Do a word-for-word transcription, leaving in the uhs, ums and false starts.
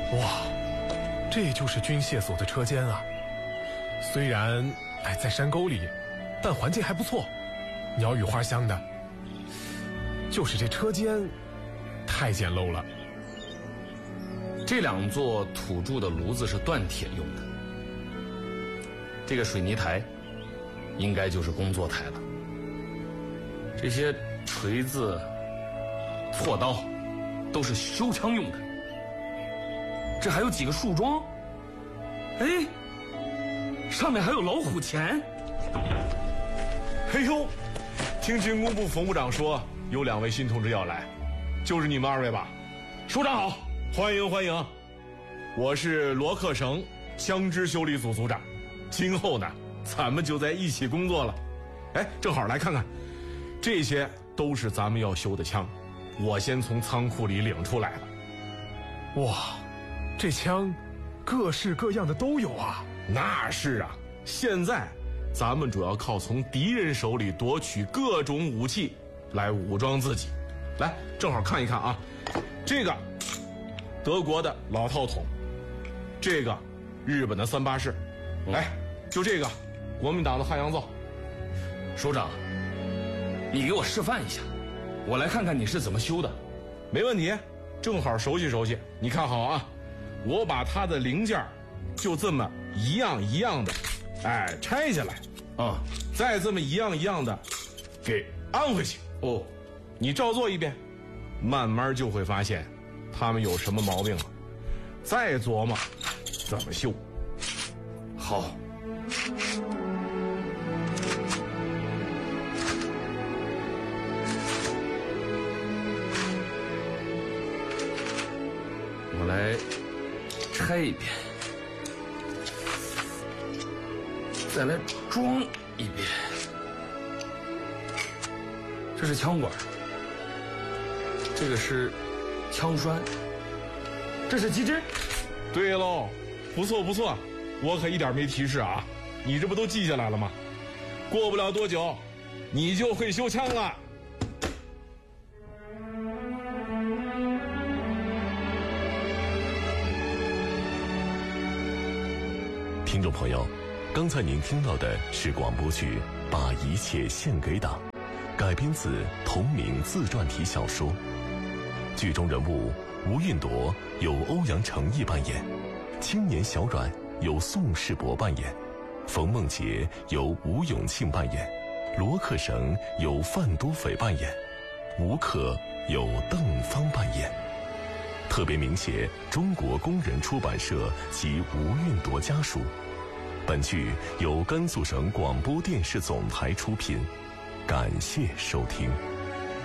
哇，这就是军械所的车间啊！虽然哎在山沟里，但环境还不错，鸟语花香的。就是这车间太简陋了。 这两座土铸的炉子是锻铁用的，这个水泥台应该就是工作台了。这些锤子、锉刀都是修枪用的。这还有几个树桩，哎，上面还有老虎钳。 嘿呦，听军工部冯部长说有两位新同志要来，就是你们二位吧？ 首长好， 欢迎欢迎，我是罗克省枪支修理组组长，今后呢咱们就在一起工作了。哎，正好来看看，这些都是咱们要修的枪，我先从仓库里领出来了。 哇，这枪各式各样的都有啊。 那是啊，现在咱们主要靠从敌人手里夺取各种武器来武装自己。来，正好看一看啊，这个德国的老套筒，这个日本的三八式，来，就这个国民党的汉阳造。 首长，你给我示范一下，我来看看你是怎么修的。 没问题，正好熟悉熟悉。你看好啊，我把它的零件就这么一样一样的，哎，拆下来啊， 再这么一样一样的给安回去。 哦， 你照做一遍，慢慢就会发现他们有什么毛病了，再琢磨怎么修。 好。我来拆一遍，再来装一遍。这是枪管，这个是枪栓，这是机针。 对喽，不错不错，我可一点没提示啊，你这不都记下来了吗？过不了多久，你就会修枪了。 听众朋友，刚才您听到的是广播剧《把一切献给党》，改编自同名自传体小说。剧中人物吴运铎由欧阳成义扮演，青年小阮由宋世伯扮演，冯梦洁由吴永庆扮演，罗克省由范多斐扮演，吴可由邓芳扮演。特别鸣谢中国工人出版社及吴运铎家属。本剧由甘肃省广播电视总台出品，感谢收听。